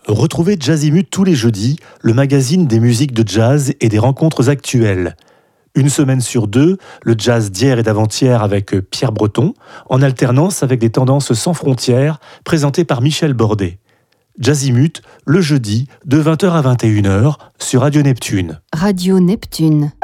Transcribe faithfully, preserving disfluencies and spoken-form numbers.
Retrouvez Jazzimut tous les jeudis, le magazine des musiques de jazz et des rencontres actuelles. Une semaine sur deux, le jazz d'hier et d'avant-hier avec Pierre Breton, en alternance avec des tendances sans frontières présentées par Michel Bordet. Jazzimut, le jeudi, de vingt heures à vingt et une heures, sur Radio Neptune. Radio Neptune.